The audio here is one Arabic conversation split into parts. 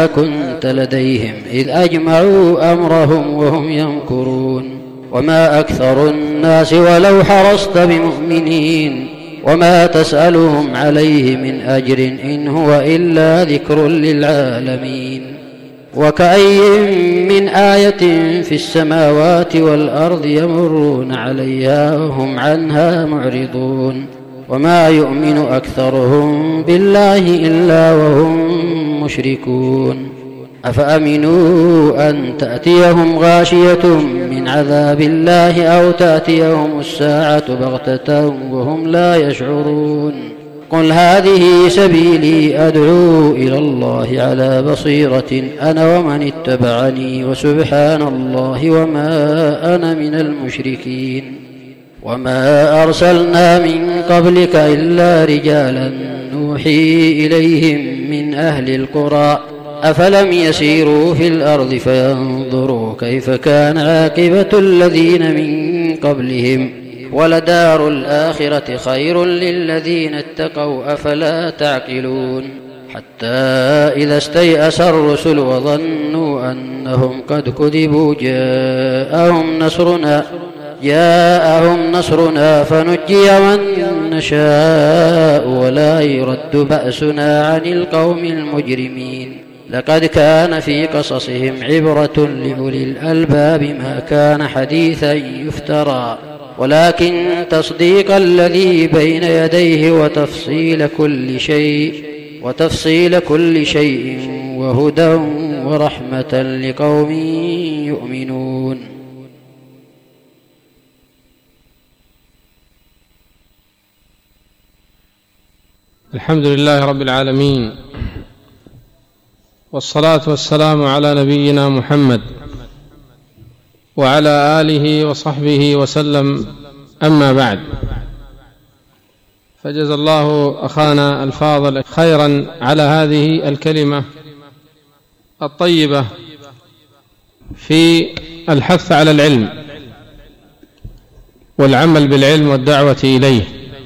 ما كنت لديهم إذ أجمعوا أمرهم وهم يمكرون وما أكثر الناس ولو حرصت بمؤمنين وما تسألهم عليه من أجر إن هو إلا ذكر للعالمين وكأي من آية في السماوات والأرض يمرون عليها وهم عنها معرضون وما يؤمن أكثرهم بالله إلا وهم مشركون أفأمنوا أن تأتيهم غاشية من عذاب الله أو تأتيهم الساعة بغتة وهم لا يشعرون قل هذه سبيلي أدعو إلى الله على بصيرة أنا ومن اتبعني وسبحان الله وما أنا من المشركين وما أرسلنا من قبلك إلا رجالا نوحي إليهم من أهل القرى أفلم يسيروا في الأرض فينظروا كيف كان عاقبة الذين من قبلهم ولدار الآخرة خير للذين اتقوا أفلا تعقلون حتى إذا استيأس الرسل وظنوا أنهم قد كذبوا جاءهم نصرنا فنجي من نشاء ولا يرد بأسنا عن القوم المجرمين لقد كان في قصصهم عبرة لأولي الألباب ما كان حديثا يفترى ولكن تصديق الذي بين يديه وتفصيل كل شيء وهدى ورحمة لقوم يؤمنون. الحمد لله رب العالمين والصلاة والسلام على نبينا محمد وعلى آله وصحبه وسلم أما بعد فجزا الله أخانا الفاضل خيرا على هذه الكلمة الطيبة في الحث على العلم والعمل بالعلم والدعوة إليه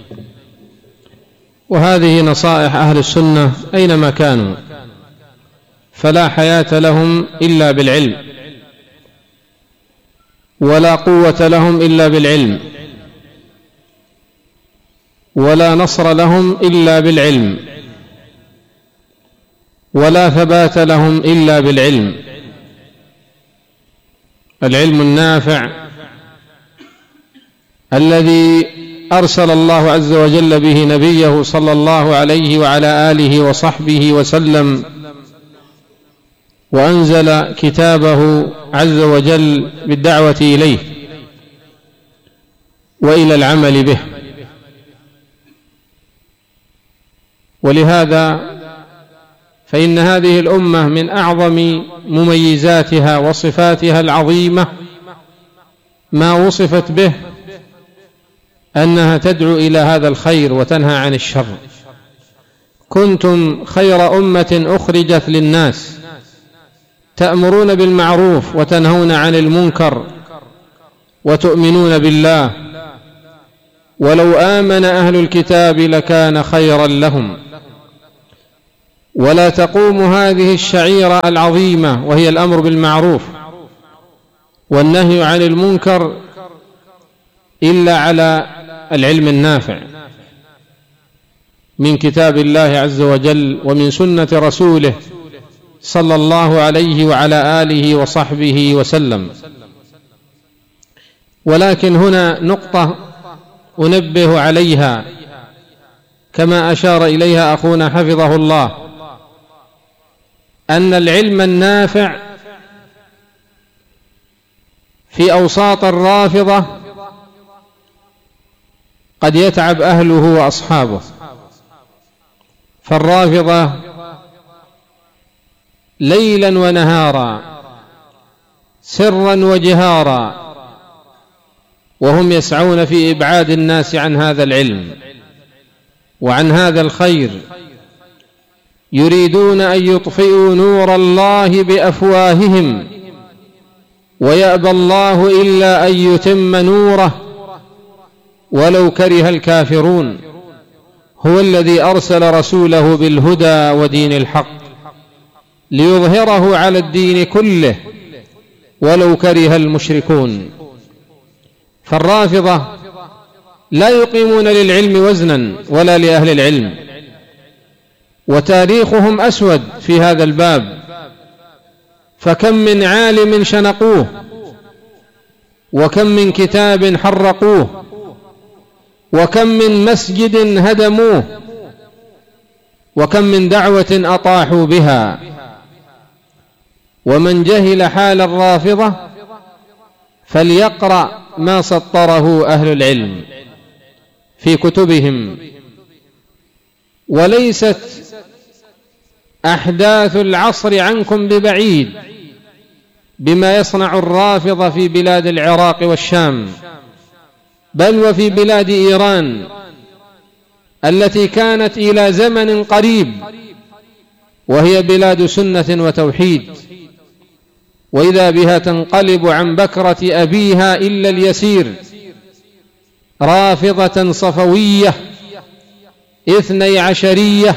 وهذه نصائح أهل السنة أينما كانوا فلا حياة لهم إلا بالعلم ولا قوة لهم إلا بالعلم ولا نصر لهم إلا بالعلم ولا ثبات لهم إلا بالعلم. العلم النافع الذي أرسل الله عز وجل به نبيه صلى الله عليه وعلى آله وصحبه وسلم وأنزل كتابه عز وجل بالدعوة إليه وإلى العمل به. ولهذا فإن هذه الأمة من أعظم مميزاتها وصفاتها العظيمة ما وصفت به أنها تدعو إلى هذا الخير وتنهى عن الشر. كنتم خير أمة أخرجت للناس تأمرون بالمعروف وتنهون عن المنكر وتؤمنون بالله ولو آمن أهل الكتاب لكان خيرا لهم. ولا تقوم هذه الشعيرة العظيمة وهي الأمر بالمعروف والنهي عن المنكر إلا على العلم النافع من كتاب الله عز وجل ومن سنة رسوله صلى الله عليه وعلى آله وصحبه وسلم. ولكن هنا نقطة أنبه عليها كما أشار إليها أخونا حفظه الله، أن العلم النافع في أوساط الرافضة قد يتعب أهله وأصحابه. فالرافضة ليلا ونهارا سرا وجهارا وهم يسعون في إبعاد الناس عن هذا العلم وعن هذا الخير، يريدون أن يطفئوا نور الله بأفواههم ويأبى الله إلا أن يتم نوره ولو كره الكافرون. هو الذي أرسل رسوله بالهدى ودين الحق ليظهره على الدين كله ولو كره المشركون. فالرافضة لا يقيمون للعلم وزنا ولا لأهل العلم، وتاريخهم أسود في هذا الباب، فكم من عالم شنقوه، وكم من كتاب حرقوه، وكم من مسجد هدموه، وكم من دعوة أطاحوا بها. ومن جهل حال الرافضة فليقرأ ما سطره أهل العلم في كتبهم. وليست أحداث العصر عنكم ببعيد بما يصنع الرافضة في بلاد العراق والشام، بل وفي بلاد إيران التي كانت إلى زمن قريب وهي بلاد سنة وتوحيد، وإذا بها تنقلب عن بكرة أبيها إلا اليسير رافضة صفوية 12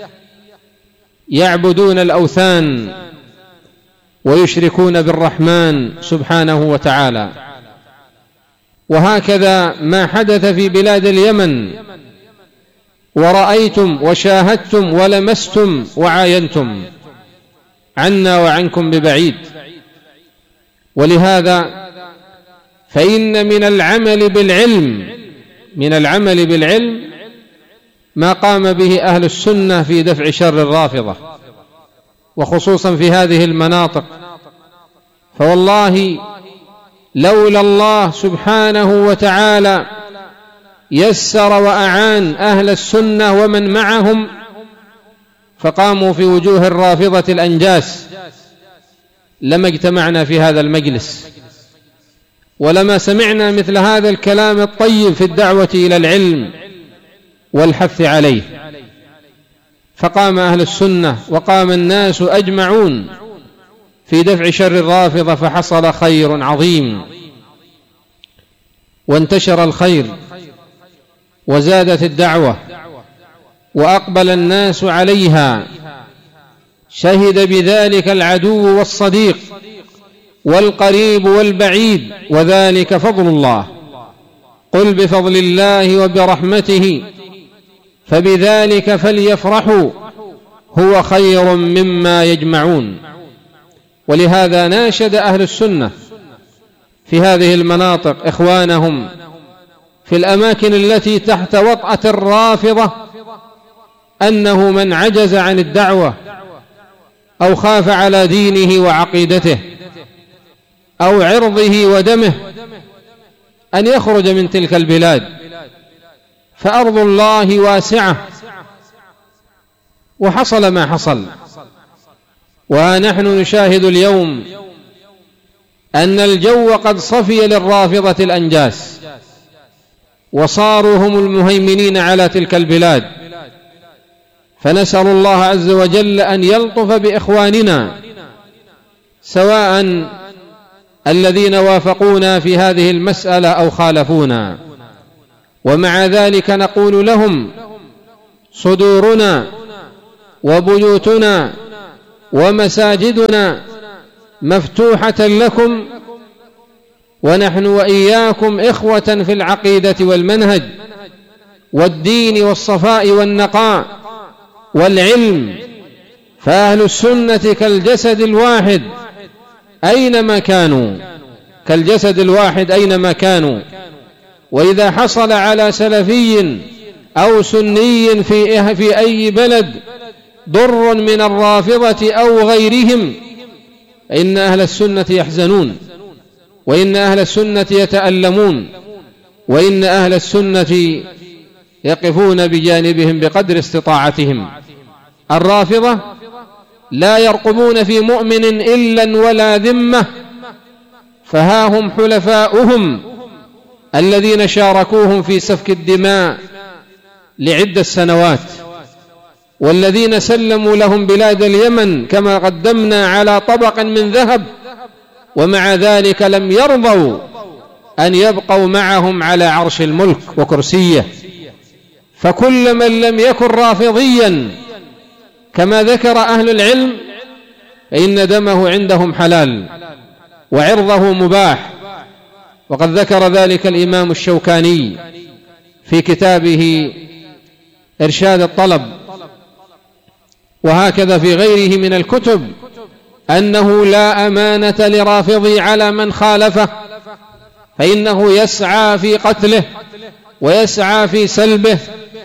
يعبدون الأوثان ويشركون بالرحمن سبحانه وتعالى. وهكذا ما حدث في بلاد اليمن، ورأيتم وشاهدتم ولمستم وعاينتم، عنا وعنكم ببعيد. ولهذا فإن من العمل بالعلم ما قام به أهل السنة في دفع شر الرافضة، وخصوصا في هذه المناطق. فوالله لولا الله سبحانه وتعالى يسر وأعان أهل السنة ومن معهم فقاموا في وجوه الرافضة الأنجاس، لما اجتمعنا في هذا المجلس، ولما سمعنا مثل هذا الكلام الطيب في الدعوة إلى العلم والحث عليه. فقام أهل السنة وقام الناس أجمعون في دفع شر الرافضة، فحصل خير عظيم، وانتشر الخير، وزادت الدعوة، وأقبل الناس عليها. شهد بذلك العدو والصديق والقريب والبعيد، وذلك فضل الله. قل بفضل الله وبرحمته فبذلك فليفرحوا هو خير مما يجمعون. ولهذا ناشد أهل السنة في هذه المناطق إخوانهم في الأماكن التي تحت وطأة الرافضة أنه من عجز عن الدعوة أو خاف على دينه وعقيدته أو عرضه ودمه أن يخرج من تلك البلاد، فأرض الله واسعة. وحصل ما حصل، ونحن نشاهد اليوم أن الجو قد صفي للرافضة الأنجاس، وصاروا هم المهيمنين على تلك البلاد. فنسأل الله عز وجل أن يلطف بإخواننا، سواء الذين وافقونا في هذه المسألة أو خالفونا. ومع ذلك نقول لهم: صدورنا وبيوتنا ومساجدنا مفتوحة لكم، ونحن وإياكم إخوة في العقيدة والمنهج والدين والصفاء والنقاء والعلم. فأهل السنة كالجسد الواحد أينما كانوا، كالجسد الواحد أينما كانوا. وإذا حصل على سلفي أو سني في أي بلد ضر من الرافضة أو غيرهم، إن أهل السنة يحزنون، وإن أهل السنة يتألمون، وإن أهل السنة يقفون بجانبهم بقدر استطاعتهم. الرافضة لا يرقبون في مؤمن إلا ولا ذمة، فها هم حلفاؤهم الذين شاركوهم في سفك الدماء لعدة سنوات، والذين سلموا لهم بلاد اليمن كما قدمنا على طبق من ذهب، ومع ذلك لم يرضوا أن يبقوا معهم على عرش الملك وكرسيه. فكل من لم يكن رافضيا كما ذكر أهل العلم فإن دمه عندهم حلال وعرضه مباح، وقد ذكر ذلك الإمام الشوكاني في كتابه إرشاد الطلب، وهكذا في غيره من الكتب، أنه لا أمانة لرافضي على من خالفه، فإنه يسعى في قتله ويسعى في سلبه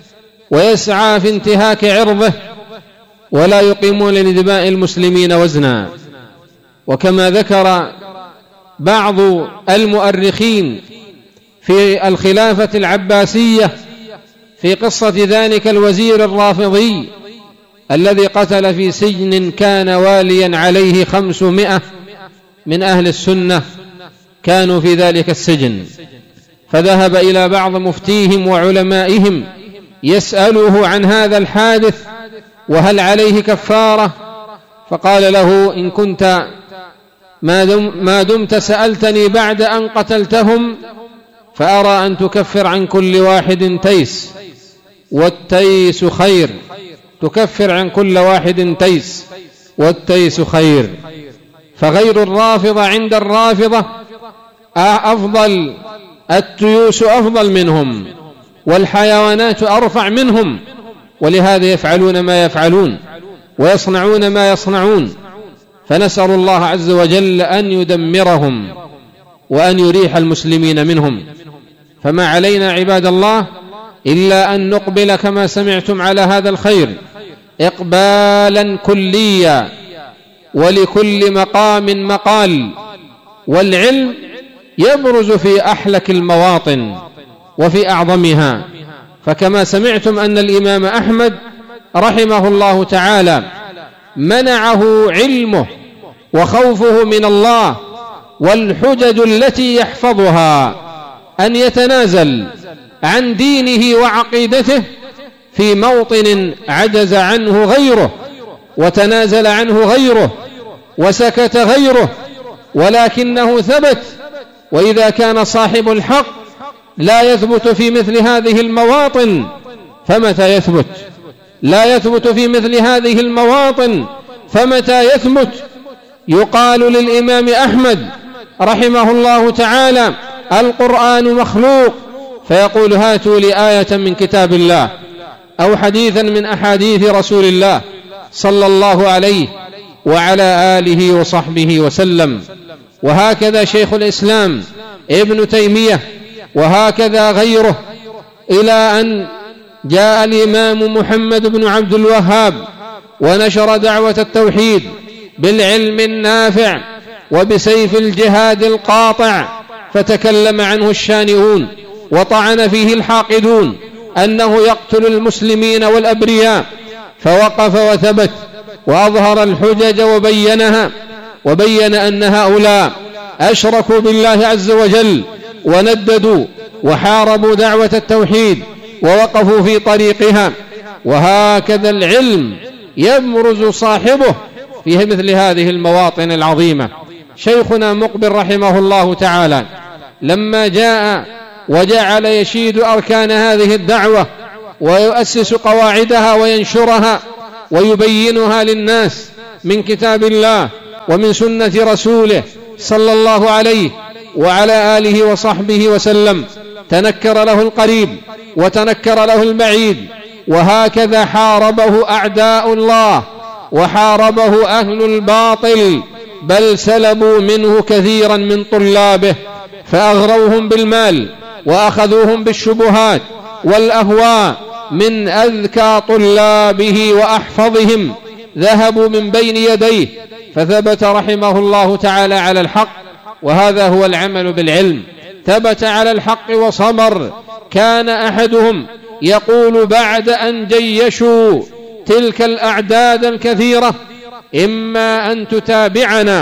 ويسعى في انتهاك عرضه، ولا يقيمون لدماء المسلمين وزنا. وكما ذكر بعض المؤرخين في الخلافة العباسية في قصة ذلك الوزير الرافضي الذي قتل في سجن كان واليا عليه 500 من أهل السنة كانوا في ذلك السجن، فذهب إلى بعض مفتيهم وعلمائهم يسأله عن هذا الحادث وهل عليه كفارة، فقال له: إن كنت ما دمت سألتني بعد أن قتلتهم فأرى أن تكفر عن كل واحد تيس، والتيس خير، تكفر عن كل واحد تيس والتيس خير. فغير الرافضة عند الرافضة أفضل، التيوس أفضل منهم، والحيوانات أرفع منهم، ولهذا يفعلون ما يفعلون ويصنعون ما يصنعون. فنسأل الله عز وجل أن يدمرهم وأن يريح المسلمين منهم. فما علينا عباد الله إلا أن نقبل كما سمعتم على هذا الخير إقبالا كليا، ولكل مقام مقال، والعلم يبرز في أحلك المواطن وفي أعظمها. فكما سمعتم أن الإمام أحمد رحمه الله تعالى منعه علمه وخوفه من الله والحجج التي يحفظها أن يتنازل عن دينه وعقيدته في موطن عجز عنه غيره وتنازل عنه غيره وسكت غيره، ولكنه ثبت. وإذا كان صاحب الحق لا يثبت في مثل هذه المواطن فمتى يثبت؟ لا يثبت في مثل هذه المواطن فمتى يثبت؟ يقال للإمام أحمد رحمه الله تعالى: القرآن مخلوق، فيقول: هاتوا لي آية من كتاب الله أو حديثا من أحاديث رسول الله صلى الله عليه وعلى آله وصحبه وسلم. وهكذا شيخ الإسلام ابن تيمية وهكذا غيره، إلى أن جاء الإمام محمد بن عبد الوهاب ونشر دعوة التوحيد بالعلم النافع وبسيف الجهاد القاطع، فتكلم عنه الشانئون وطعن فيه الحاقدون أنه يقتل المسلمين والأبرياء، فوقف وثبت وأظهر الحجج وبينها، وبين أن هؤلاء أشركوا بالله عز وجل ونددوا وحاربوا دعوة التوحيد ووقفوا في طريقها. وهكذا العلم يبرز صاحبه في مثل هذه المواطن العظيمة. شيخنا مقبل رحمه الله تعالى لما جاء وجعل يشيد أركان هذه الدعوة ويؤسس قواعدها وينشرها ويبينها للناس من كتاب الله ومن سنة رسوله صلى الله عليه وعلى آله وصحبه وسلم، تنكر له القريب وتنكر له البعيد، وهكذا حاربه أعداء الله وحاربه أهل الباطل، بل سلبوا منه كثيرا من طلابه فأغروهم بالمال وأخذوهم بالشبهات والأهواء. من أذكى طلابه وأحفظهم ذهبوا من بين يديه، فثبت رحمه الله تعالى على الحق. وهذا هو العمل بالعلم، ثبت على الحق وصبر. كان أحدهم يقول بعد أن جيشوا تلك الأعداد الكثيرة: إما أن تتابعنا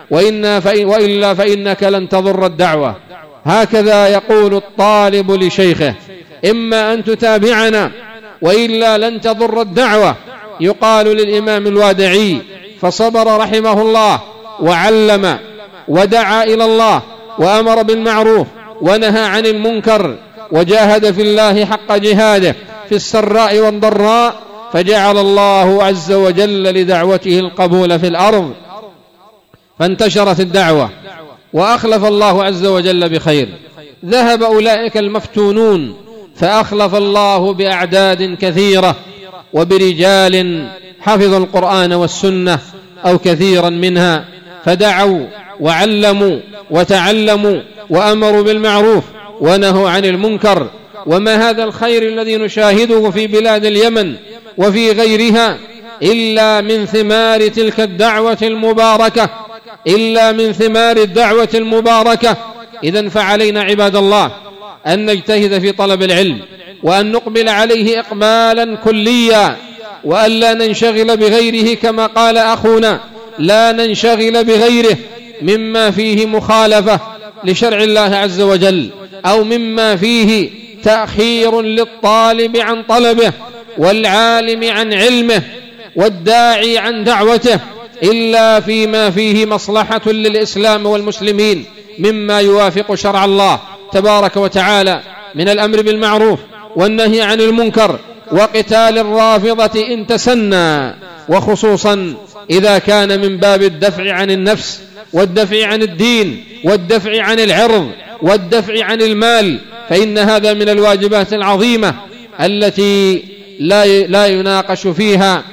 وإلا فإنك لن تضر الدعوة. هكذا يقول الطالب لشيخه: إما أن تتابعنا وإلا لن تضر الدعوة. يقال للإمام الوادعي فصبر رحمه الله وعلم ودعا إلى الله وأمر بالمعروف ونهى عن المنكر وجاهد في الله حق جهاده في السراء والضراء، فجعل الله عز وجل لدعوته القبول في الأرض، فانتشرت الدعوة وأخلف الله عز وجل بخير. ذهب أولئك المفتونون فأخلف الله بأعداد كثيرة وبرجال حفظوا القرآن والسنة أو كثيرا منها، فدعوا وعلموا وتعلموا وأمروا بالمعروف ونهوا عن المنكر. وما هذا الخير الذي نشاهده في بلاد اليمن وفي غيرها إلا من ثمار تلك الدعوة المباركة، إلا من ثمار الدعوة المباركة. إذن فعلينا عباد الله أن نجتهد في طلب العلم وأن نقبل عليه إقبالا كليا، وأن لا ننشغل بغيره كما قال أخونا، لا ننشغل بغيره مما فيه مخالفة لشرع الله عز وجل أو مما فيه تأخير للطالب عن طلبه والعالم عن علمه والداعي عن دعوته، إلا فيما فيه مصلحة للإسلام والمسلمين مما يوافق شرع الله تبارك وتعالى من الأمر بالمعروف والنهي عن المنكر وقتال الرافضة إن تسنى، وخصوصا إذا كان من باب الدفع عن النفس والدفع عن الدين والدفع عن العرض والدفع عن المال، فإن هذا من الواجبات العظيمة التي لا يناقش فيها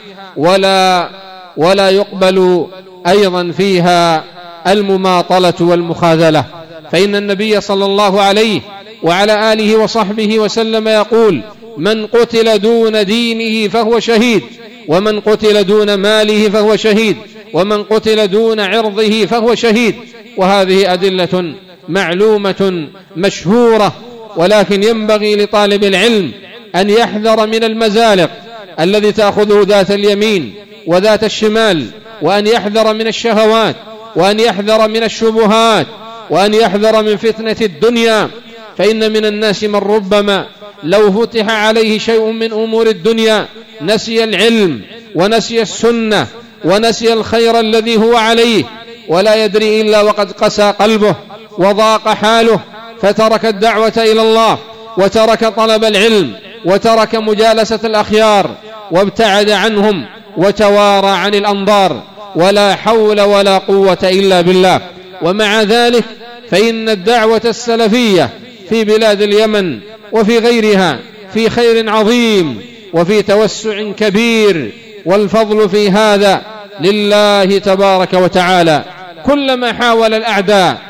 ولا يقبل أيضا فيها المماطلة والمخاذلة. فإن النبي صلى الله عليه وعلى آله وصحبه وسلم يقول: من قتل دون دينه فهو شهيد، ومن قتل دون ماله فهو شهيد، ومن قتل دون عرضه فهو شهيد. وهذه أدلة معلومة مشهورة، ولكن ينبغي لطالب العلم أن يحذر من المزالق الذي تأخذه ذات اليمين وذات الشمال، وأن يحذر من الشهوات، وأن يحذر من الشبهات، وأن يحذر من فتنة الدنيا. فإن من الناس من ربما لو فتح عليه شيء من أمور الدنيا نسي العلم ونسي السنة ونسي الخير الذي هو عليه، ولا يدري إلا وقد قسى قلبه وضاق حاله، فترك الدعوة إلى الله وترك طلب العلم وترك مجالسة الأخيار وابتعد عنهم وتوارى عن الأنظار، ولا حول ولا قوة إلا بالله. ومع ذلك فإن الدعوة السلفية في بلاد اليمن وفي غيرها في خير عظيم وفي توسع كبير، والفضل في هذا لله تبارك وتعالى. كلما حاول الأعداء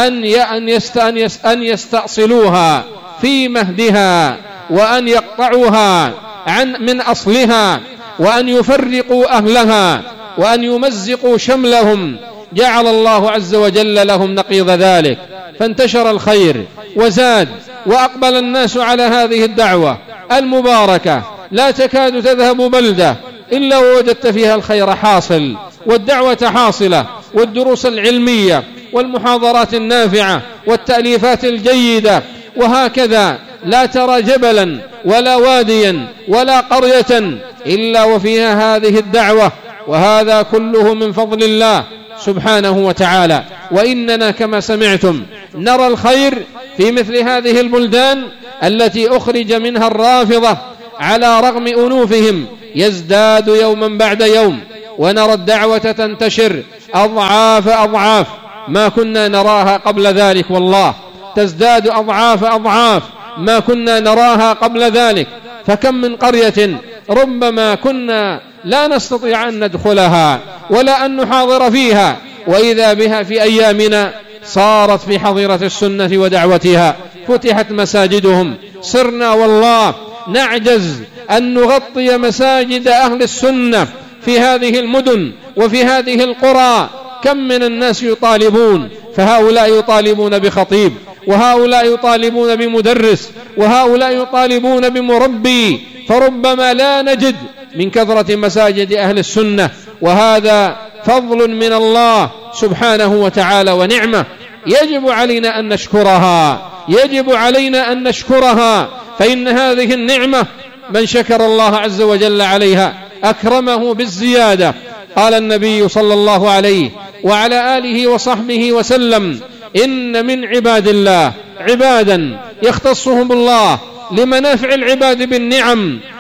أن يستأصلوها في مهدها وأن يقطعوها من أصلها وأن يفرقوا أهلها وأن يمزقوا شملهم، جعل الله عز وجل لهم نقيض ذلك، فانتشر الخير وزاد، وأقبل الناس على هذه الدعوة المباركة. لا تكاد تذهب بلدة إلا ووجدت فيها الخير حاصل والدعوة حاصلة والدروس العلمية والمحاضرات النافعة والتأليفات الجيدة، وهكذا لا ترى جبلا ولا واديا ولا قرية إلا وفيها هذه الدعوة، وهذا كله من فضل الله سبحانه وتعالى. وإننا كما سمعتم نرى الخير في مثل هذه البلدان التي أخرج منها الرافضة على رغم أنوفهم، يزداد يوما بعد يوم، ونرى الدعوة تنتشر أضعاف أضعاف ما كنا نراها قبل ذلك، والله تزداد أضعاف أضعاف ما كنا نراها قبل ذلك. فكم من قرية ربما كنا لا نستطيع أن ندخلها ولا أن نحاضر فيها، وإذا بها في أيامنا صارت في حظيرة السنة ودعوتها، فتحت مساجدهم. صرنا والله نعجز أن نغطي مساجد أهل السنة في هذه المدن وفي هذه القرى. كم من الناس يطالبون، فهؤلاء يطالبون بخطيب، وهؤلاء يطالبون بمدرس، وهؤلاء يطالبون بمربي، فربما لا نجد من كثرة مساجد أهل السنة، وهذا فضل من الله سبحانه وتعالى ونعمة يجب علينا أن نشكرها، يجب علينا أن نشكرها، فإن هذه النعمة من شكر الله عز وجل عليها أكرمه بالزيادة. قال النبي صلى الله عليه وعلى آله وصحبه وسلم: إن من عباد الله عبادا يختصهم الله لمنافع العباد بالنعم،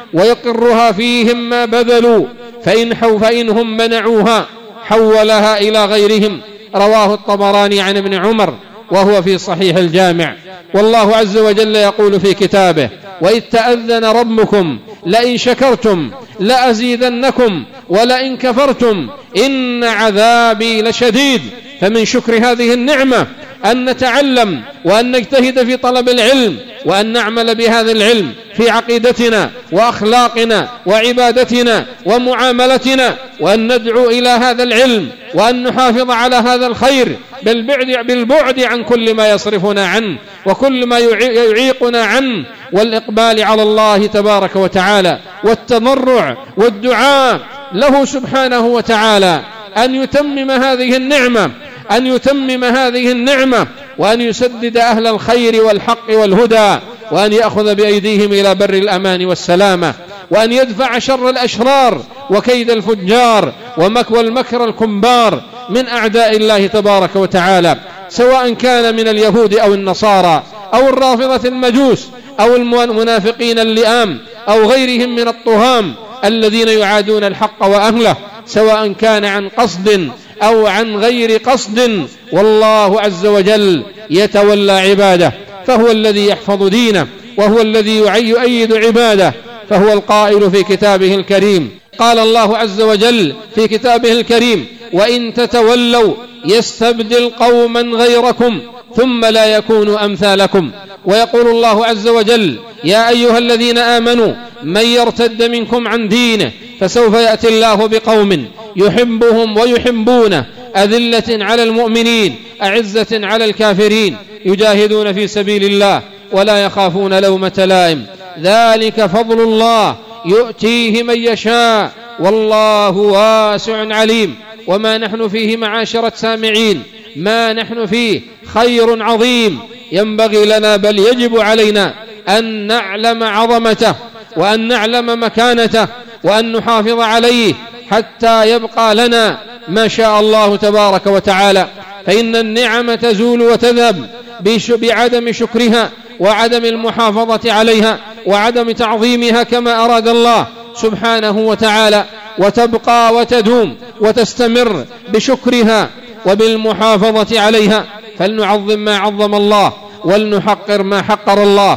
ويقرها فيهم ما بذلوا، فإنهم منعوها حولها إلى غيرهم. رواه الطبراني عن ابن عمر وهو في صحيح الجامع. والله عز وجل يقول في كتابه: وإذ تأذن ربكم لئن شكرتم لأزيدنكم ولئن كفرتم إن عذابي لشديد. فمن شكر هذه النعمة أن نتعلم وأن نجتهد في طلب العلم، وأن نعمل بهذا العلم في عقيدتنا وأخلاقنا وعبادتنا ومعاملتنا، وأن ندعو إلى هذا العلم، وأن نحافظ على هذا الخير بالبعد عن كل ما يصرفنا عنه وكل ما يعيقنا عنه، والإقبال على الله تبارك وتعالى والتضرع والدعاء له سبحانه وتعالى أن يتمم هذه النعمة وأن يسدد أهل الخير والحق والهدى، وأن يأخذ بأيديهم إلى بر الأمان والسلامة، وأن يدفع شر الأشرار وكيد الفجار والمكر الكبار من أعداء الله تبارك وتعالى، سواء كان من اليهود أو النصارى أو الرافضة المجوس أو المنافقين اللئام أو غيرهم من الطغام الذين يعادون الحق وأهله، سواء كان عن قصد أو عن غير قصد. والله عز وجل يتولى عباده، فهو الذي يحفظ دينه، وهو الذي يؤيد عباده. فهو القائل في كتابه الكريم، قال الله عز وجل في كتابه الكريم: وإن تتولوا يستبدل قوما غيركم ثم لا يكونوا أمثالكم. ويقول الله عز وجل: يا أيها الذين آمنوا من يرتد منكم عن دينه فسوف يأتي الله بقوم يحبهم ويحبونه أذلة على المؤمنين أعزة على الكافرين يجاهدون في سبيل الله ولا يخافون لومة لائم، ذلك فضل الله يؤتيه من يشاء والله واسع عليم. وما نحن فيه معاشرة سامعين، ما نحن فيه خير عظيم، ينبغي لنا بل يجب علينا أن نعلم عظمته وأن نعلم مكانته وأن نحافظ عليه حتى يبقى لنا ما شاء الله تبارك وتعالى. فإن النعم تزول وتذهب بعدم شكرها وعدم المحافظة عليها وعدم تعظيمها كما أراد الله سبحانه وتعالى، وتبقى وتدوم وتستمر بشكرها وبالمحافظة عليها. فلنعظم ما عظم الله ولنحقر ما حقر الله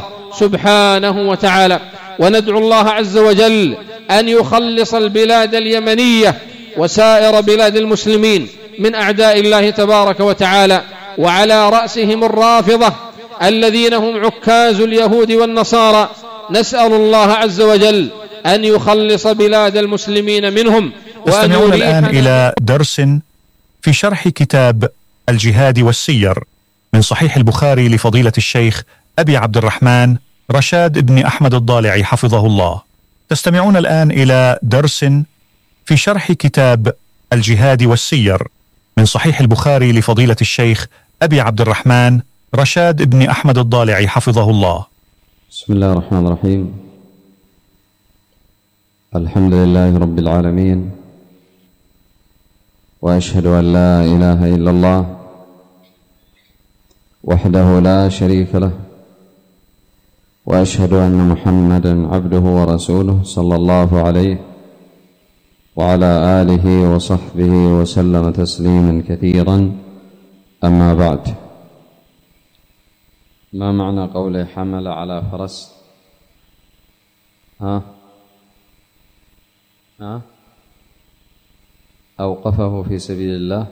سبحانه وتعالى، وندعو الله عز وجل أن يخلص البلاد اليمنية وسائر بلاد المسلمين من أعداء الله تبارك وتعالى، وعلى رأسهم الرافضة الذين هم عكاز اليهود والنصارى. نسأل الله عز وجل أن يخلص بلاد المسلمين منهم. نستمعون الآن إلى درس في شرح كتاب الجهاد والسير من صحيح البخاري لفضيلة الشيخ أبي عبد الرحمن رشاد بن أحمد الضالعي حفظه الله. تستمعون الآن إلى درس في شرح كتاب الجهاد والسير من صحيح البخاري لفضيلة الشيخ أبي عبد الرحمن رشاد بن أحمد الضالعي حفظه الله. بسم الله الرحمن الرحيم. الحمد لله رب العالمين، وأشهد أن لا إله إلا الله وحده لا شريك له، وأشهد أن محمدا عبده ورسوله صلى الله عليه وعلى آله وصحبه وسلم تسليما كثيرا. أما بعد، ما معنى قوله حمل على فرس؟ أوقفه في سبيل الله؟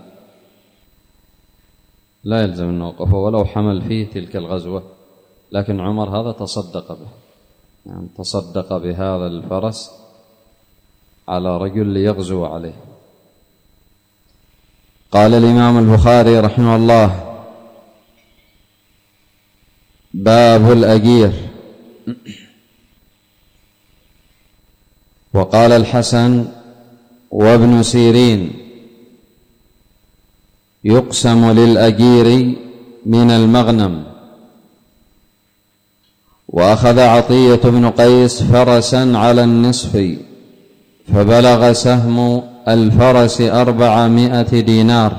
لا يلزم أن أوقفه ولو حمل فيه تلك الغزوة، لكن عمر هذا تصدق به، يعني تصدق بهذا الفرس على رجل ليغزو عليه. قال الإمام البخاري رحمه الله: باب الأجير. وقال الحسن وابن سيرين: يقسم للأجير من المغنم. وأخذ عطية بن قيس فرسا على النصف، فبلغ سهم الفرس 400 دينار،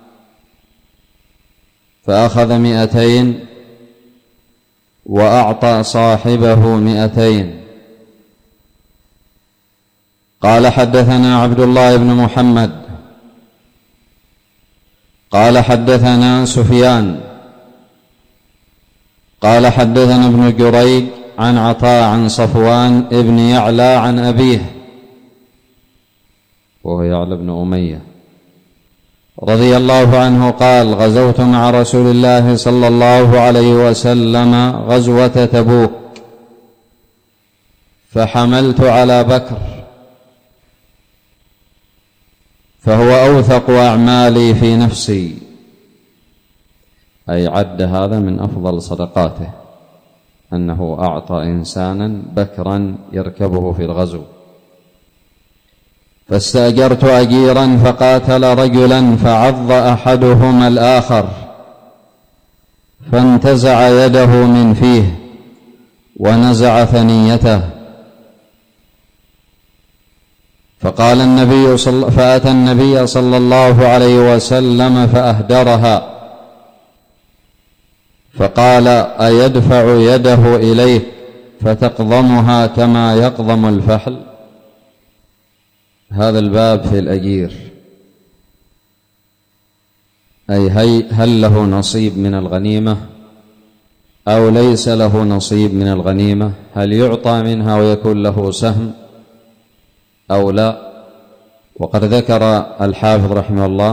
فأخذ 200 وأعطى صاحبه 200، قال حدثنا عبد الله بن محمد قال حدثنا سفيان قال حدثنا ابن جريج عن عطاء عن صفوان ابن يعلى عن أبيه وهو يعلى بن أمية رضي الله عنه قال: غزوت مع رسول الله صلى الله عليه وسلم غزوة تبوك، فحملت على بكر فهو أوثق أعمالي في نفسي، أي عد هذا من أفضل صدقاته أنه أعطى إنسانا بكرا يركبه في الغزو. فاستأجرت أجيرا فقاتل رجلا فعض أحدهما الآخر فانتزع يده من فيه ونزع ثنيته، فأتى النبي صلى الله عليه وسلم فأهدرها، فقال: أيدفع يده إليك فتقضمها كما يقضم الفحل؟ هذا الباب في الأجير، أي هل له نصيب من الغنيمة أو ليس له نصيب من الغنيمة؟ هل يعطى منها ويكون له سهم أو لا؟ وقد ذكر الحافظ رحمه الله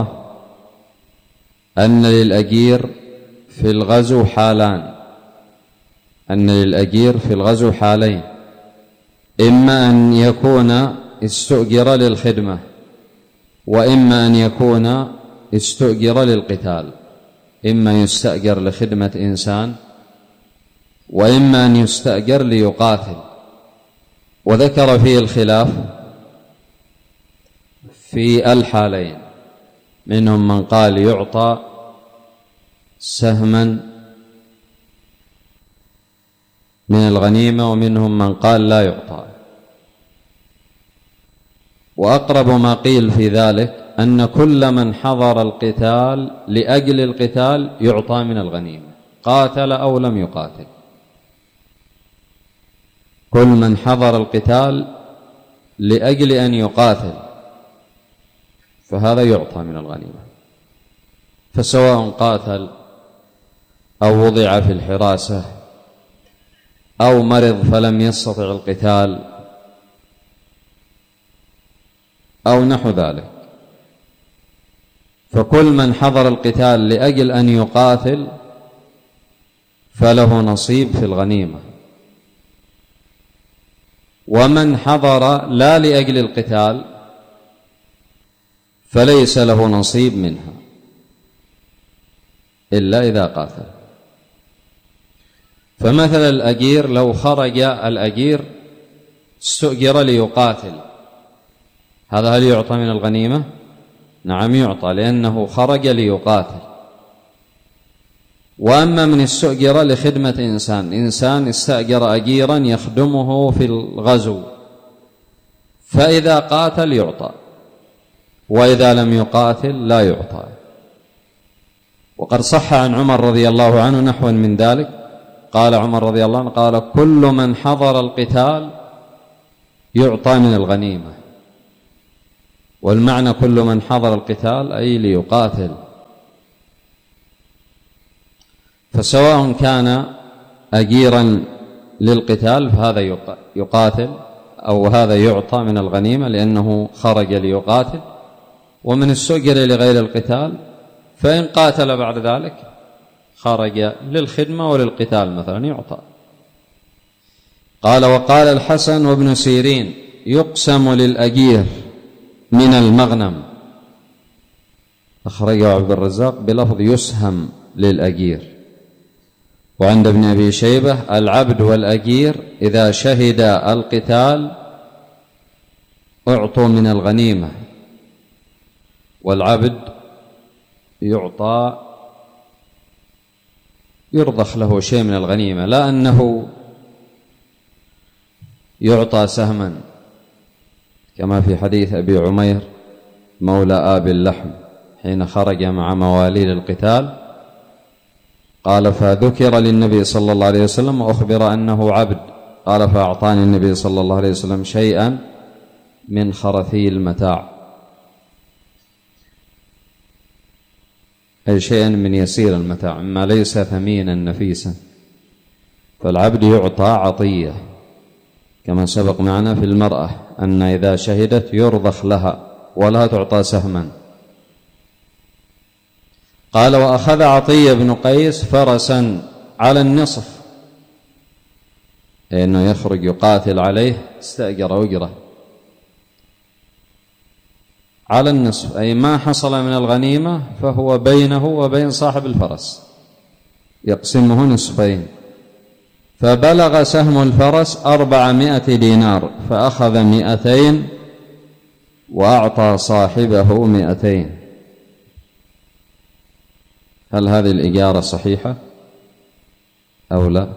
أن للأجير في الغزو حالان، أن للأجير في الغزو حالين: إما أن يكون استؤجر للخدمة، وإما أن يكون استؤجر للقتال، إما يستأجر لخدمة إنسان وإما أن يستأجر ليقاتل. وذكر فيه الخلاف في الحالين، منهم من قال يعطى سهما من الغنيمة ومنهم من قال لا يعطى. وأقرب ما قيل في ذلك أن كل من حضر القتال لأجل القتال يعطى من الغنيمة، قاتل أو لم يقاتل. كل من حضر القتال لأجل أن يقاتل فهذا يعطى من الغنيمة، فسواء قاتل أو وضع في الحراسة أو مرض فلم يستطع القتال أو نحو ذلك، فكل من حضر القتال لأجل أن يقاتل فله نصيب في الغنيمة، ومن حضر لا لأجل القتال فليس له نصيب منها إلا إذا قاتل. فمثل الأجير لو خرج الأجير استؤجر ليقاتل، هذا هل يعطى من الغنيمة؟ نعم يعطى، لأنه خرج ليقاتل. وأما من استؤجر لخدمة إنسان استأجر أجيرا يخدمه في الغزو، فإذا قاتل يعطى، وإذا لم يقاتل لا يعطى. وقد صح عن عمر رضي الله عنه نحو من ذلك، قال عمر رضي الله عنه قال: كل من حضر القتال يعطى من الغنيمة. والمعنى كل من حضر القتال أي ليقاتل، فسواء كان أجيرا للقتال فهذا يقاتل، أو هذا يعطى من الغنيمة لأنه خرج ليقاتل. ومن استؤجر لغير القتال فإن قاتل بعد ذلك خرج للخدمة وللقتال مثلا يعطى. قال: وقال الحسن وابن سيرين: يقسم للأجير من المغنم. أخرجه عبد الرزاق بلفظ يسهم للأجير. وعند ابن أبي شيبة: العبد والأجير إذا شهد القتال أعطوا من الغنيمة. والعبد يعطى يرضخ له شيء من الغنيمة، لا أنه يعطى سهما كما في حديث أبي عمير مولى آب اللحم حين خرج مع موالي للقتال، قال: فذكر للنبي صلى الله عليه وسلم وأخبر أنه عبد، قال: فأعطاني النبي صلى الله عليه وسلم شيئا من خرثي المتاع، أي شيء من يسير المتاع مما ليس ثمينا نفيسا، فالعبد يعطى عطية كما سبق معنا في المرأة أن إذا شهدت يرضخ لها ولا تعطى سهما. قال: وأخذ عطية بن قيس فرسا على النصف، إنه يخرج يقاتل عليه، استأجر أجرة على النصف، أي ما حصل من الغنيمة فهو بينه وبين صاحب الفرس، يقسمه نصفين. فبلغ سهم الفرس 400 دينار، فأخذ 200 وأعطى صاحبه 200. هل هذه الإجارة صحيحة أو لا؟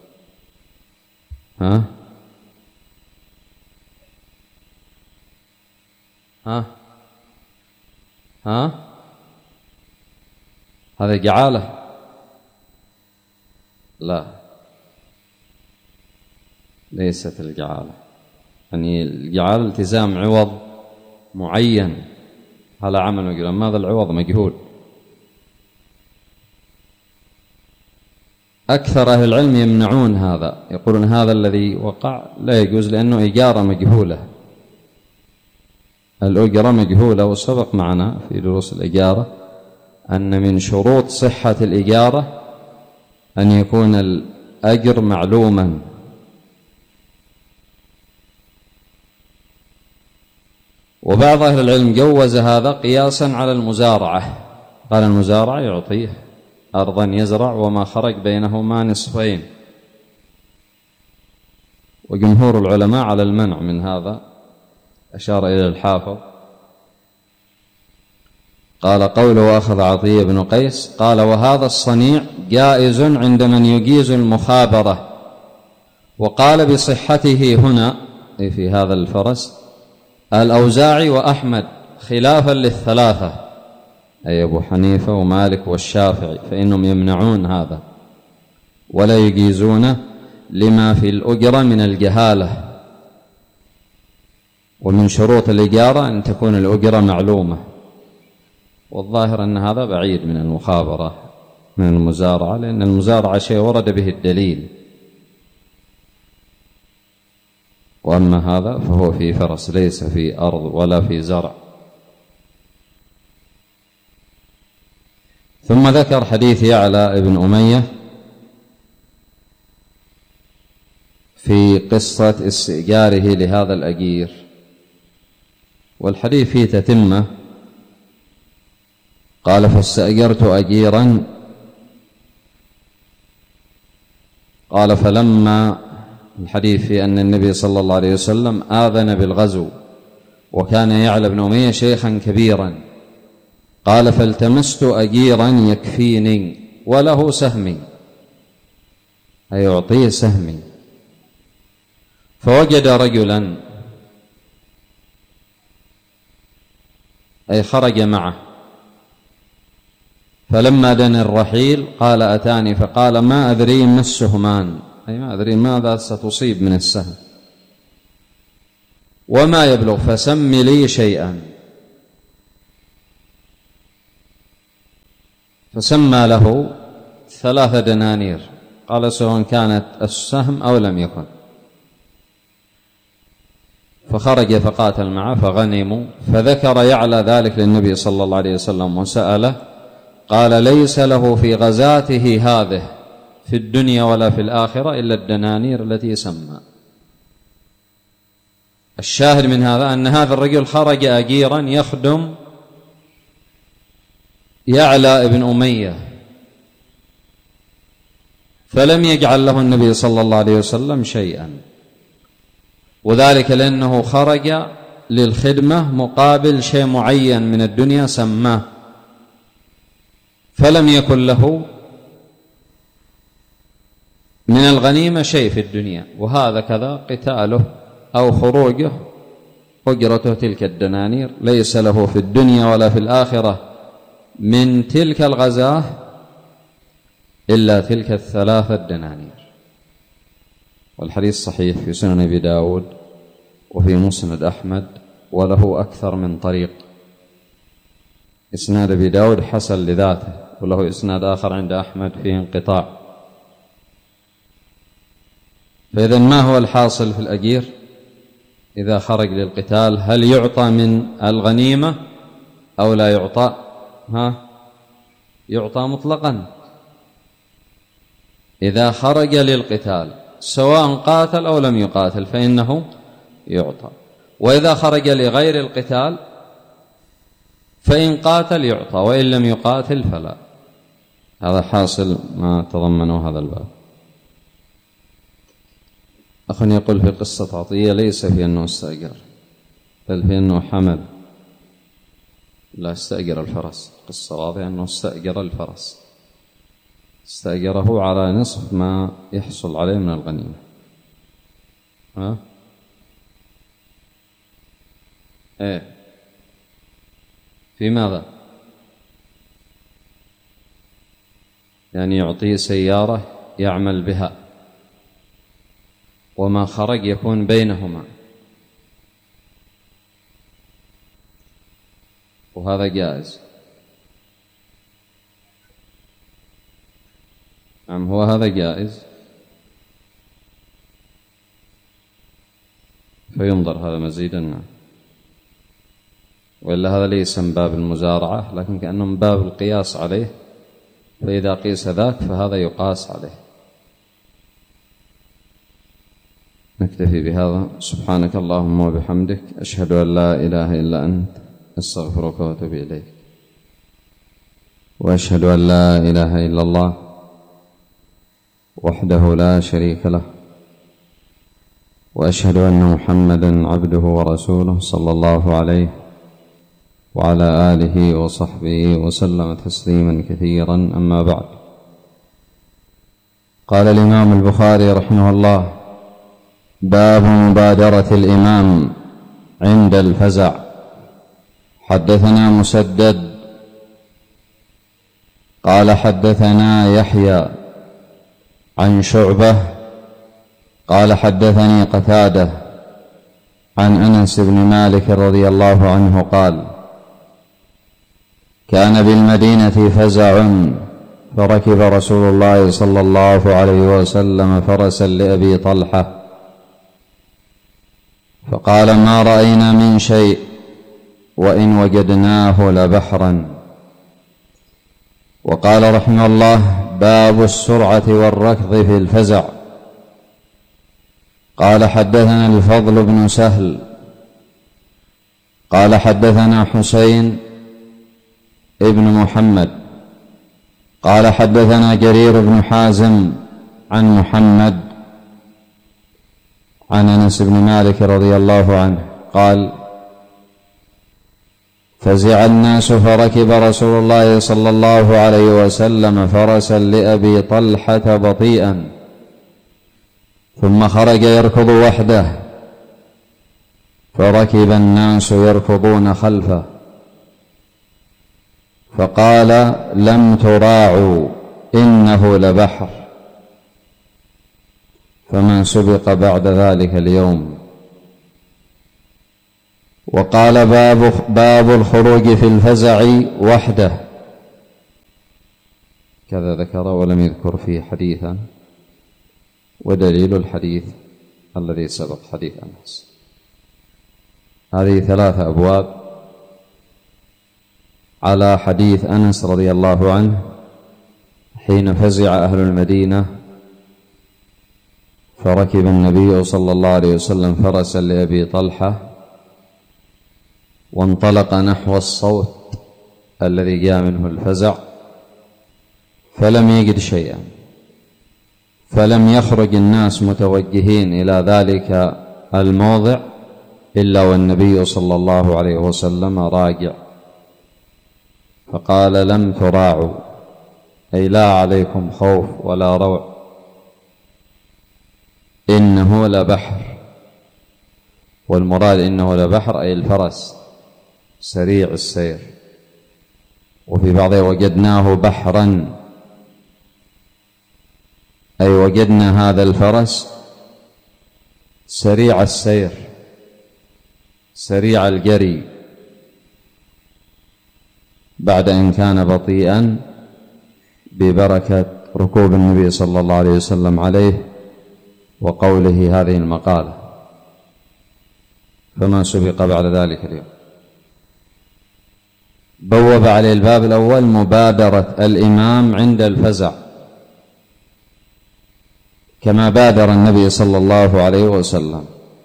هذا جعالة؟ لا، ليست الجعالة. يعني الجعالة التزام عوض معين على عمل مجهول، ماذا العوض مجهول. أكثر أهل العلم يمنعون هذا، يقولون هذا الذي وقع لا يجوز لأنه إجارة مجهولة، الأجرة مجهولة. وسبق معنا في دروس الإجارة أن من شروط صحة الإجارة أن يكون الأجر معلوما. وبعض أهل العلم جوز هذا قياسا على المزارعة، قال المزارعة يعطيه أرضا يزرع وما خرج بينهما نصفين، وجمهور العلماء على المنع من هذا، أشار إلى الحافظ. قال: قوله وأخذ عطية بن قيس، قال: وهذا الصنيع جائز عند من يجيز المخابرة. وقال بصحته هنا، أي في هذا الفرس، الأوزاعي وأحمد، خلافا للثلاثة، أي أبو حنيفة ومالك والشافعي، فإنهم يمنعون هذا ولا يجيزون لما في الأجرة من الجهالة. ومن شروط الإجارة أن تكون الأجرة معلومة، والظاهر أن هذا بعيد من المخابرة من المزارعة، لأن المزارعة شيء ورد به الدليل، وأما هذا فهو في فرس ليس في أرض ولا في زرع. ثم ذكر حديث يعلى بن أمية في قصة استئجاره لهذا الأجير، والحديث فيه تتمة. قال: فاستأجرت أجيرا، قال: فلما، الحديث في أن النبي صلى الله عليه وسلم آذن بالغزو، وكان يعلى بن أمية شيخا كبيرا. قال: فالتمست أجيرا يكفيني وله سهمي، أي يعطيه سهمي. فوجد رجلا، أي خرج معه، فلما دنا الرحيل قال: أتاني فقال: ما أدري ما السهمان، أي ما أدري ماذا ستصيب من السهم وما يبلغ، فسم لي شيئا. فسمى له 3 دنانير، قال: سواء كانت السهم أو لم يكن. فخرج فقاتل معه فغنموا، فذكر يعلى ذلك للنبي صلى الله عليه وسلم وسأله، قال: ليس له في غزاته هذه في الدنيا ولا في الآخرة إلا الدنانير التي سمى. الشاهد من هذا أن هذا الرجل خرج أجيرا يخدم يعلى ابن أمية، فلم يجعل له النبي صلى الله عليه وسلم شيئا، وذلك لأنه خرج للخدمة مقابل شيء معين من الدنيا سماه، فلم يكن له من الغنيمة شيء في الدنيا. وهذا كذا قتاله أو خروجه أجرته تلك الدنانير، ليس له في الدنيا ولا في الآخرة من تلك الغزاة إلا تلك 3 دنانير. والحديث صحيح في سنن أبي داود وفي مسند أحمد وله أكثر من طريق. إسناد أبي داود حسن لذاته، وله إسناد آخر عند أحمد فيه انقطاع. فإذا ما هو الحاصل في الأجير إذا خرج للقتال؟ هل يعطى من الغنيمة أو لا يعطى؟ يعطى مطلقا إذا خرج للقتال، سواء قاتل أو لم يقاتل فإنه يعطى. وإذا خرج لغير القتال فإن قاتل يعطى، وإن لم يقاتل فلا. هذا حاصل ما تضمنه هذا الباب. أخ يقول في قصة عطية ليس في أنه استأجر، بل في أنه حمل، لا استأجر الفرس. قصة واضحة أنه استأجر الفرس، استأجره على نصف ما يحصل عليه من الغنيمة. في ماذا؟ يعني يعطيه سيارة يعمل بها، وما خرج يكون بينهما، وهذا جائز. نعم، هو هذا جائز، فينظر هذا مزيدا. نعم، وإلا هذا ليس من باب المزارعة، لكن كأنه من باب القياس عليه، فإذا قيس ذاك فهذا يقاس عليه. نكتفي بهذا. سبحانك اللهم وبحمدك، أشهد أن لا إله إلا أنت، أستغفرك وأتوب إليك. وأشهد أن لا إله إلا الله وحده لا شريك له، وأشهد أن محمدا عبده ورسوله صلى الله عليه وعلى آله وصحبه وسلم تسليما كثيرا. أما بعد، قال الإمام البخاري رحمه الله: باب مبادرة الإمام عند الفزع. حدثنا مسدد قال حدثنا يحيى عن شعبة قال حدثني قتادة عن أنس بن مالك رضي الله عنه قال: كان بالمدينة فزع، فركب رسول الله صلى الله عليه وسلم فرسا لأبي طلحة، فقال: ما رأينا من شيء، وإن وجدناه لبحرا. وقال رحمه الله: باب السرعة والركض في الفزع. قال حدثنا الفضل بن سهل قال حدثنا حسين ابن محمد قال حدثنا جرير بن حازم عن محمد عن أنس بن مالك رضي الله عنه قال: فزع الناس، فركب رسول الله صلى الله عليه وسلم فرسا لأبي طلحة بطيئا، ثم خرج يركض وحده، فركب الناس يركضون خلفه، فقال: لم تراعوا، إنه لبحر. فمن سبق بعد ذلك اليوم. وقال: باب الخروج في الفزع وحده، كذا ذكر ولم يذكر فيه حديثا، ودليل الحديث الذي سبق حديث أنس. هذه 3 أبواب على حديث أنس رضي الله عنه حين فزع أهل المدينة، فركب النبي صلى الله عليه وسلم فرسا لأبي طلحة، وانطلق نحو الصوت الذي جاء منه الفزع، فلم يجد شيئا، فلم يخرج الناس متوجهين إلى ذلك الموضع إلا والنبي صلى الله عليه وسلم راجع، فقال: لم تراعوا، أي لا عليكم خوف ولا روع، إنه لبحر. والمراد إنه لبحر أي الفرس سريع السير. وفي بعضها وجدناه بحرا، أي وجدنا هذا الفرس سريع السير، سريع الجري بعد أن كان بطيئا ببركة ركوب النبي صلى الله عليه وسلم عليه وقوله هذه المقالة، فما سبق بعد ذلك اليوم. بوب عليه الباب الأول مبادرة الإمام عند الفزع، كما بادر النبي صلى الله عليه وسلم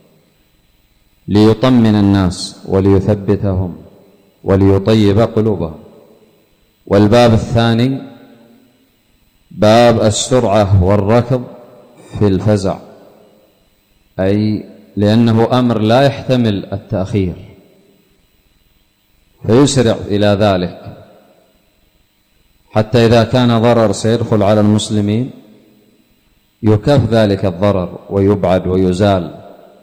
ليطمن الناس وليثبتهم وليطيب قلوبهم. والباب الثاني باب السرعة والركض في الفزع، أي لأنه أمر لا يحتمل التأخير، فيسرع إلى ذلك حتى إذا كان ضرر سيدخل على المسلمين يكف ذلك الضرر ويبعد ويزال.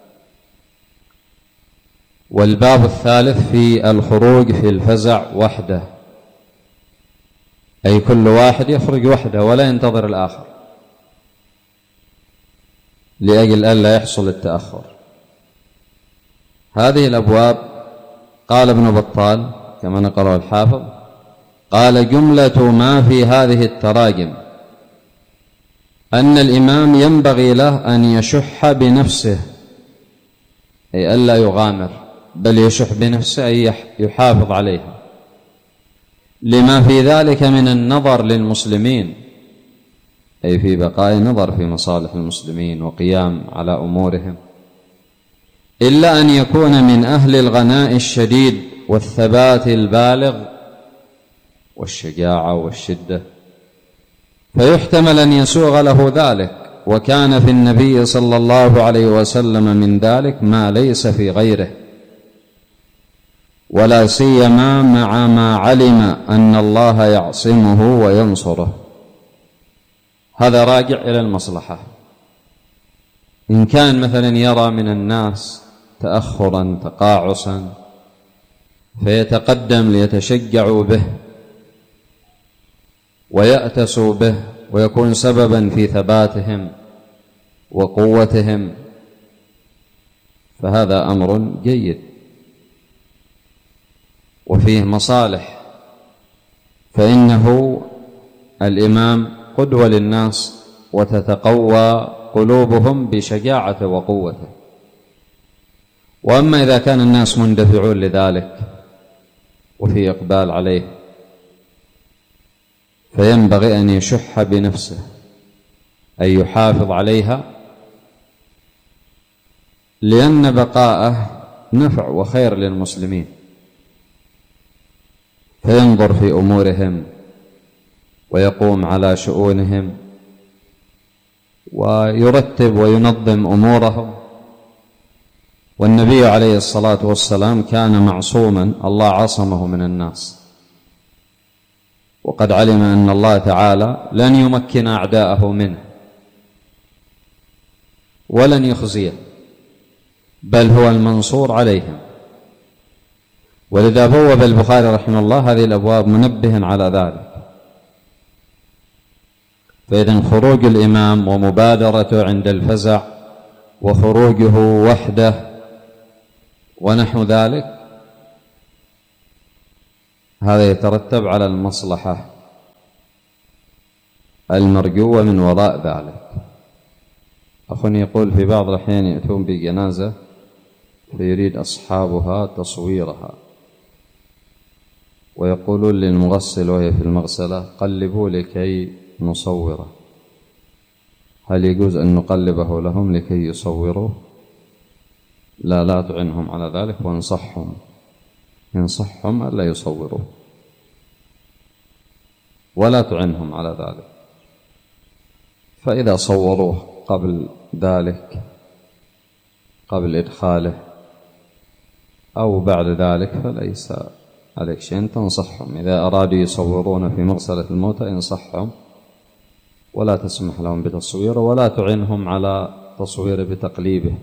والباب الثالث في الخروج في الفزع وحده، أي كل واحد يخرج وحده ولا ينتظر الآخر لأجل ألا يحصل التأخر. هذه الأبواب قال ابن بطال كما نقله الحافظ، قال جملة ما في هذه التراجم أن الإمام ينبغي له أن يشح بنفسه، أي ألا يغامر، بل يشح بنفسه أي يحافظ عليها، لما في ذلك من النظر للمسلمين، أي في بقاء نظر في مصالح المسلمين وقيام على أمورهم، إلا أن يكون من أهل الغناء الشديد والثبات البالغ والشجاعة والشدة، فيحتمل أن يسوغ له ذلك. وكان في النبي صلى الله عليه وسلم من ذلك ما ليس في غيره، ولا سيما مع ما علم أن الله يعصمه وينصره. هذا راجع إلى المصلحة. إن كان مثلا يرى من الناس تأخرا تقاعسا فيتقدم ليتشجعوا به ويأتسوا به ويكون سببا في ثباتهم وقوتهم، فهذا أمر جيد وفيه مصالح، فإنه الإمام قدوة للناس وتتقوى قلوبهم بشجاعته وقوته. وأما إذا كان الناس مندفعون لذلك وفي إقبال عليه فينبغي أن يشح بنفسه، أي يحافظ عليها، لأن بقاءه نفع وخير للمسلمين، فينظر في أمورهم ويقوم على شؤونهم ويرتب وينظم أمورهم. والنبي عليه الصلاة والسلام كان معصوما، الله عصمه من الناس، وقد علم أن الله تعالى لن يمكن أعداءه منه ولن يخزيه، بل هو المنصور عليهم. ولذا بوب البخاري رحمه الله هذه الأبواب منبها على ذلك. فإذن خروج الإمام ومبادرته عند الفزع وخروجه وحده ونحو ذلك، هذا يترتب على المصلحة المرجوة من وراء ذلك. أخونا يقول في بعض الأحيان يأتون بجنازة فيريد أصحابها تصويرها، ويقولون للمغسل وهي في المغسلة قلبوا لكي نصوره، هل يجوز أن نقلبه لهم لكي يصوروه؟ لا تعنهم على ذلك، وانصحهم ألا يصوروه، ولا تعنهم على ذلك. فإذا صوروه قبل ذلك، قبل إدخاله أو بعد ذلك، فليس عليك شيء، تنصحهم. إذا أرادوا يصورون في مغسلة الموتى انصحهم ولا تسمح لهم بتصويره، ولا تعنهم على تصويره بتقليبه.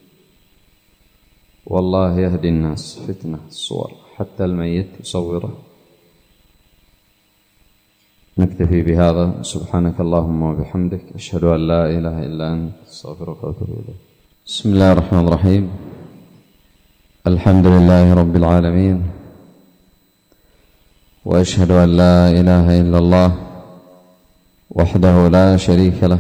والله يهدي الناس فتنة الصور، حتى الميت يصوره. نكتفي بهذا. سبحانك اللهم وبحمدك، أشهد أن لا إله إلا أنت، أستغفرك وأتوب إليك. بسم الله الرحمن الرحيم. الحمد لله رب العالمين، وأشهد أن لا إله إلا الله وحده لا شريك له،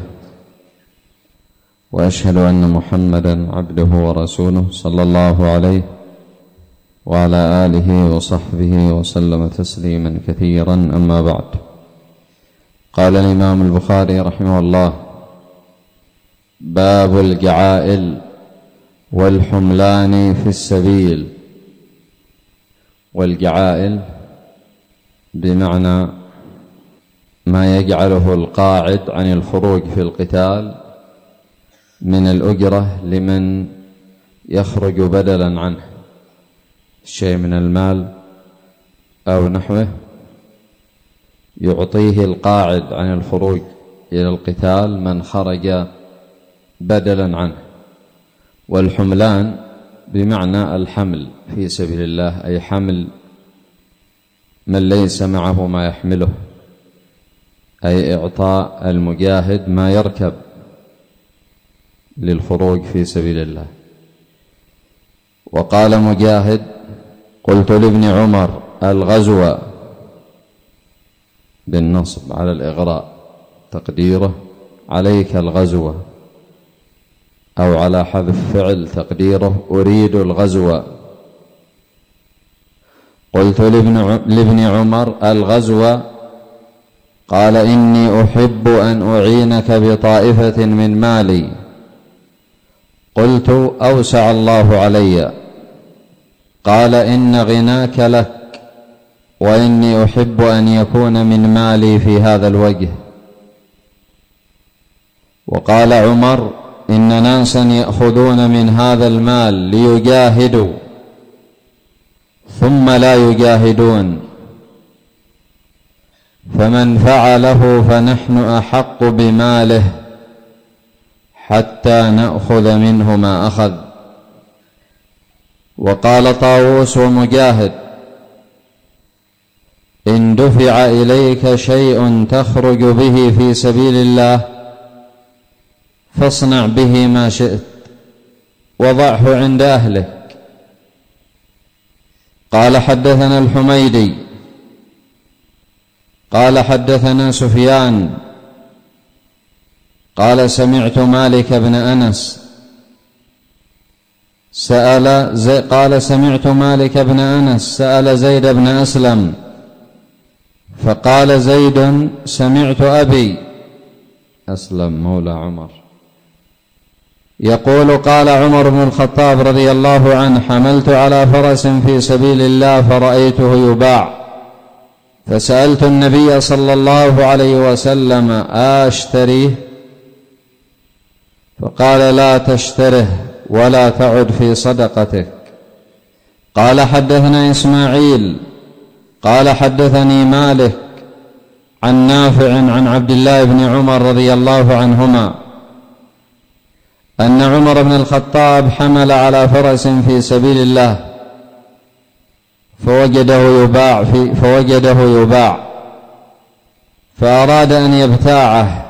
وأشهد أن محمدا عبده ورسوله صلى الله عليه وعلى آله وصحبه وسلم تسليما كثيرا. أما بعد، قال الإمام البخاري رحمه الله: باب الجعائل والحملان في السبيل. والجعائل بمعنى ما يجعله القاعد عن الخروج في القتال من الأجرة لمن يخرج بدلا عنه، شيء من المال أو نحوه يعطيه القاعد عن الخروج إلى القتال من خرج بدلا عنه. والحملان بمعنى الحمل في سبيل الله، أي حمل من ليس معه ما يحمله، أي إعطاء المجاهد ما يركب للخروج في سبيل الله. وقال مجاهد: قلت لابن عمر: الغزو بالنصب على الإغراء، تقديره عليك الغزو، أو على حذف فعل تقديره أريد الغزو. قلت لابن عمر: الغزو؟ قال: إني أحب أن أعينك بطائفة من مالي. قلت: أوسع الله علي. قال: إن غناك لك، وإني أحب أن يكون من مالي في هذا الوجه. وقال عمر: إن ناسا يأخذون من هذا المال ليجاهدوا ثم لا يجاهدون، فمن فعله فنحن أحق بماله حتى نأخذ منه ما أخذ. وقال طاووس ومجاهد: إن دفع إليك شيء تخرج به في سبيل الله فاصنع به ما شئت وضعه عند أهلك. قال: حدثنا الحميدي قال: حدثنا سفيان قال: سمعت مالك بن أنس سأل زيد بن أسلم، فقال زيد: سمعت أبي أسلم مولى عمر يقول: قال عمر بن الخطاب رضي الله عنه: حملت على فرس في سبيل الله فرأيته يباع، فسألت النبي صلى الله عليه وسلم: أشتريه؟ فقال: لا تشتره ولا تعد في صدقتك. قال: حدثنا إسماعيل قال: حدثني مالك عن نافع عن عبد الله بن عمر رضي الله عنهما أن عمر بن الخطاب حمل على فرس في سبيل الله فوجده يباع فأراد أن يبتاعه،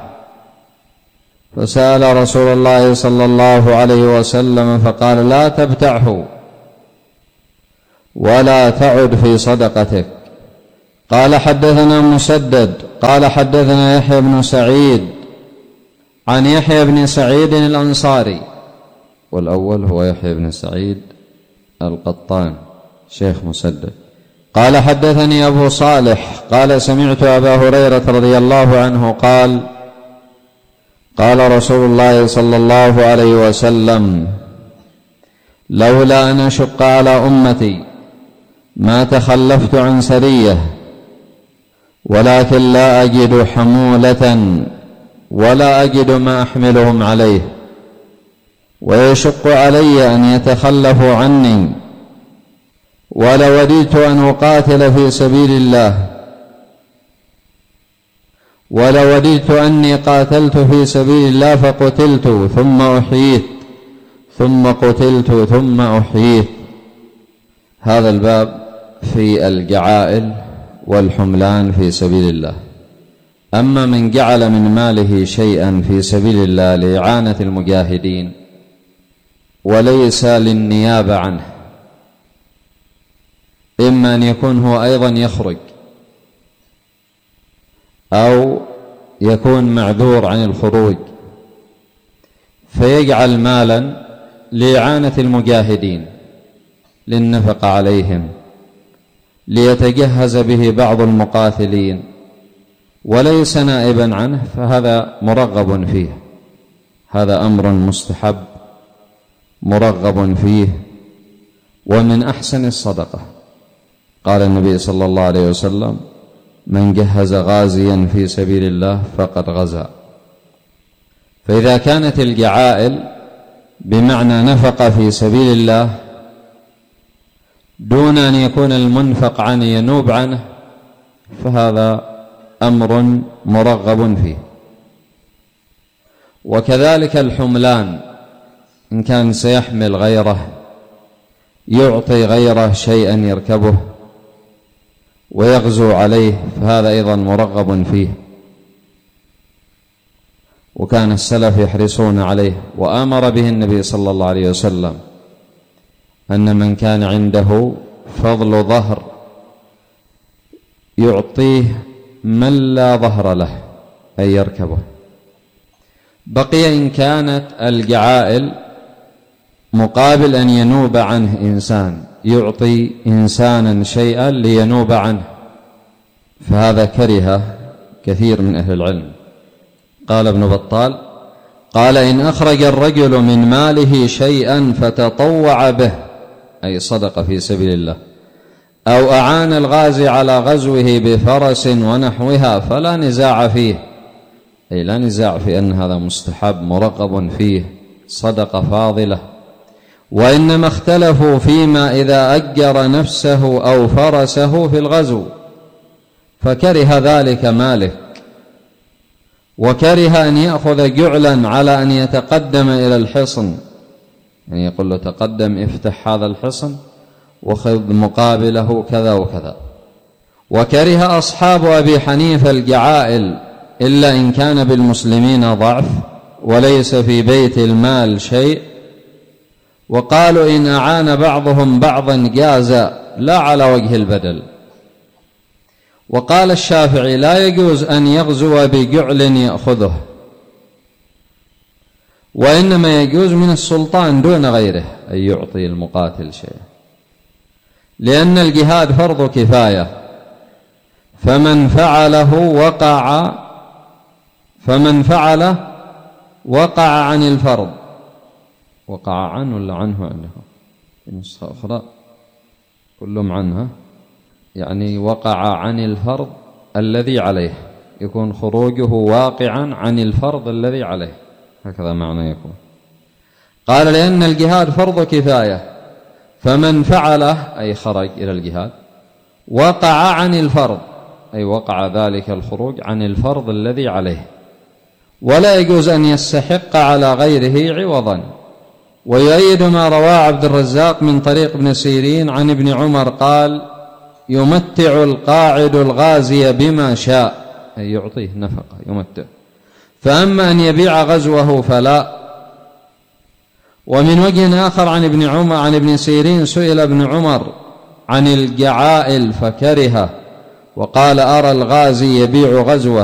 فسأل رسول الله صلى الله عليه وسلم فقال: لا تبتعه ولا تعد في صدقتك. قال: حدثنا مسدد قال: حدثنا يحيى بن سعيد عن يحيى بن سعيد الأنصاري، والأول هو يحيى بن سعيد القطان شيخ مسدد. قال: حدثني أبو صالح قال: سمعت أبا هريرة رضي الله عنه قال: قال رسول الله صلى الله عليه وسلم: لولا أن أشق على أمتي ما تخلفت عن سرية، ولكن لا أجد حمولة ولا أجد ما أحملهم عليه، ويشق علي أن يتخلفوا عني، ولوددت أن أقاتل في سبيل الله، ولوددت أني قاتلت في سبيل الله فقتلت ثم أحييت ثم قتلت ثم أحييت. هذا الباب في الجعائل والحملان في سبيل الله. أما من جعل من ماله شيئا في سبيل الله لإعانة المجاهدين وليس للنيابة عنه، إما أن يكون هو أيضا يخرج أو يكون معذور عن الخروج، فيجعل مالا لإعانة المجاهدين للنفقة عليهم، ليتجهز به بعض المقاتلين وليس نائبا عنه، فهذا مرغب فيه، هذا أمر مستحب مرغب فيه ومن أحسن الصدقة. قال النبي صلى الله عليه وسلم: من جهز غازيا في سبيل الله فقد غزا. فإذا كانت الجعائل بمعنى نفقة في سبيل الله دون أن يكون المنفق عنه ينوب عنه، فهذا أمر مرغب فيه. وكذلك الحملان، إن كان سيحمل غيره يعطي غيره شيئا يركبه ويغزو عليه، فهذا أيضا مرغب فيه. وكان السلف يحرصون عليه، وآمر به النبي صلى الله عليه وسلم أن من كان عنده فضل ظهر يعطيه من لا ظهر له أي يركبه. بقي إن كانت الجعائل مقابل أن ينوب عنه إنسان، يعطي إنسانا شيئا لينوب عنه، فهذا كره كثير من أهل العلم. قال ابن بطال: قال: إن أخرج الرجل من ماله شيئا فتطوع به، أي صدق في سبيل الله، أو أعان الغازي على غزوه بفرس ونحوها فلا نزاع فيه، أي لا نزاع في أن هذا مستحب مرغب فيه، صدقة فاضلة. وإنما اختلفوا فيما إذا أجر نفسه أو فرسه في الغزو فكره ذلك مالك، وكره أن يأخذ جعلا على أن يتقدم إلى الحصن، يعني يقول له: تقدم افتح هذا الحصن وخذ مقابله كذا وكذا. وكره أصحاب أبي حنيفة الجعائل إلا إن كان بالمسلمين ضعف وليس في بيت المال شيء، وقالوا إن أعان بعضهم بعضا جاز لا على وجه البدل. وقال الشافعي: لا يجوز أن يغزو بجعل يأخذه، وإنما يجوز من السلطان دون غيره أن يعطي المقاتل شيئا، لأن الجهاد فرض كفاية، فمن فعله وقع عن الفرض. وقع عنه ولا عنه عنه في نسخة أخرى كلهم عنها، يعني وقع عن الفرض الذي عليه، يكون خروجه واقعا عن الفرض الذي عليه، هكذا معنى يكون. قال: لأن الجهاد فرض كفاية، فمن فعله أي خرج إلى الجهاد وقع عن الفرض، أي وقع ذلك الخروج عن الفرض الذي عليه، ولا يجوز أن يستحق على غيره عوضا. ويؤيد ما رواه عبد الرزاق من طريق ابن سيرين عن ابن عمر قال: يمتع القاعد الغازي بما شاء، أي يعطيه نفقة يمتع، فأما أن يبيع غزوه فلا. ومن وجه آخر عن ابن عمر عن ابن سيرين سئل ابن عمر عن الجعائل فكره، وقال: أرى الغازي يبيع غزوه